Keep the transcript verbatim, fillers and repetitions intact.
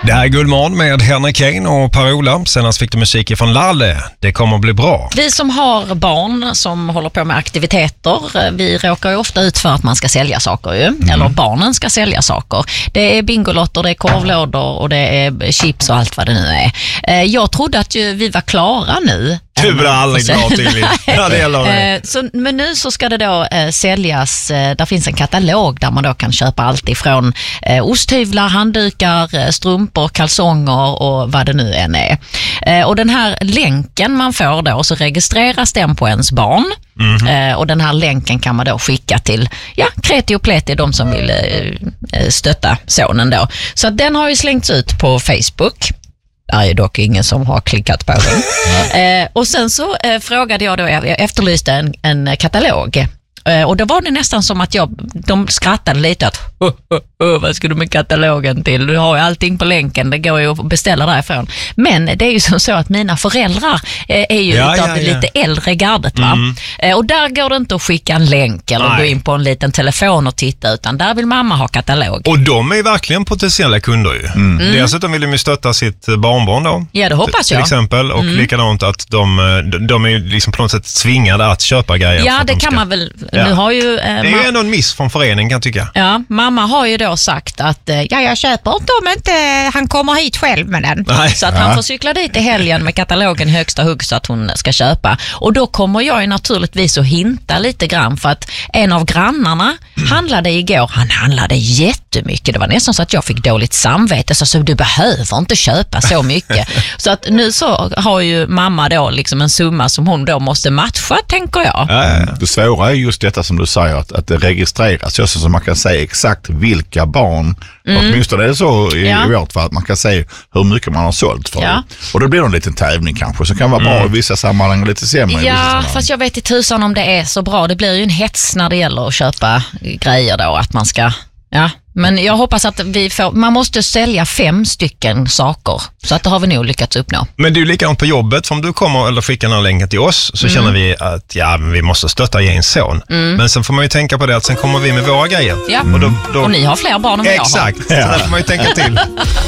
Det här är Guldmorgon med Henrik Kane och Per-Ola. Senast fick du musik från Lalle. Det kommer att bli bra. Vi som har barn som håller på med aktiviteter, vi råkar ju ofta ut för att man ska sälja saker ju. Mm. Eller barnen ska sälja saker. Det är bingolotter, det är korvlådor och det är chips och allt vad det nu är. Jag trodde att vi var klara nu. Du blir aldrig klar till ja, det gäller det. Så, men nu så ska det då eh, säljas, eh, där finns en katalog där man då kan köpa allt ifrån eh, osthyvlar, handdukar, eh, strumpor, kalsonger och vad det nu än är. Eh, och den här länken man får då, så registreras den på ens barn. Mm-hmm. Eh, och den här länken kan man då skicka till ja, Kreti och Pleti, de som vill eh, stötta sonen då. Så att den har ju slängts ut på Facebook. Det är dock ingen som har klickat på den. eh, och sen så eh, frågade jag då, jag efterlyste en, en katalog. Eh, och då var det nästan som att jag, de skrattade lite att oh, oh, oh, vad ska du med katalogen till? Du har ju allting på länken, det går ju att beställa därifrån. Men det är ju som så att mina föräldrar eh, är ju ja, utav ja, det ja. lite äldre gardet va? Mm. Eh, och där går det inte att skicka en länk eller Nej. gå in på en liten telefon och titta, utan där vill mamma ha katalog. Och de är ju verkligen potentiella kunder ju. Mm. Mm. Dessutom vill de ju stötta sitt barnbarn då. Ja, det hoppas till jag. Till exempel, och mm. likadant att de, de är ju liksom på något sätt tvingade att köpa grejer. Ja, det de kan ska... man väl. Ja. Nu har ju, eh, det är ju ändå en miss från föreningen kan jag tycka. Ja, mamma har ju då sagt att eh, ja, jag köper inte om inte han kommer hit själv med den. Nej. Så att ja. han får cykla dit i helgen med katalogen högsta hugg så att hon ska köpa. Och då kommer jag ju naturligtvis att hinta lite grann, för att en av grannarna mm. handlade igår. Han handlade jättemycket. Det var nästan så att jag fick dåligt samvete. Så, så du behöver inte köpa så mycket. Så att nu så har ju mamma då liksom en summa som hon då måste matcha, tänker jag. Ja, ja, ja. Det svåra är just detta som du säger, att, att det registreras just så man kan säga exakt vilka barn, mm. åtminstone är det så i, ja. i vårt fall, att man kan säga hur mycket man har sålt för. Ja. Och då blir det en liten tävling kanske, så kan vara bra mm. i vissa sammanhang och lite sämre ja, i vissa sammanhang. Fast jag vet i tusan om det är så bra. Det blir ju en hets när det gäller att köpa grejer då, att man ska... Ja, men jag hoppas att vi får, man måste sälja fem stycken saker, så att det har vi nog lyckats uppnå. Men det är ju likadant på jobbet, för om du kommer eller skickar den här länken till oss så mm. känner vi att ja, vi måste stötta Jens son. Mm. Men sen får man ju tänka på det att sen kommer vi med våra grejer. Ja, och, då, då... och ni har fler barn än vad jag har. Exakt, så där får man ju tänka till.